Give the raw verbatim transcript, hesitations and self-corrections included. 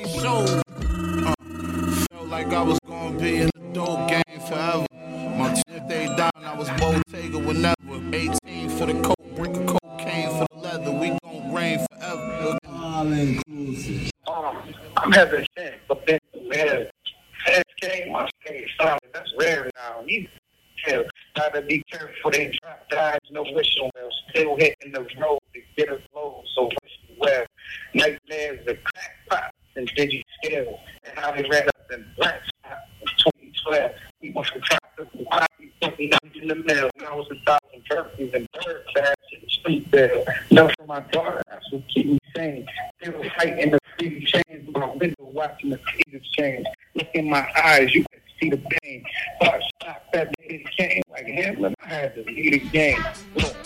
show. Uh, felt like I was gonna be in the dope game forever. My if they down, I was Bottega whenever. eighteen for the coke, brick of cocaine for the leather. We gon' reign forever. All inclusive. Um, I'm having sex, but then man, sex game, my stage solid. That's rare now. You tell, gotta be careful. They drop dives, no whistle bells. Still hitting the road to get us low. So well, nightmares, the crack pops and digi scale, and how they ran up in black spots in twenty twelve. We must have dropped the poppy, something in the mail. I was a thousand turkeys and bird cats in the street there. Love for my daughter, that's what keep me sane. Still fighting the free change, my window watching the seasons change. Look in my eyes, you can see the pain. But stop that nigga change like Hamlin, I had to lead the game. Look.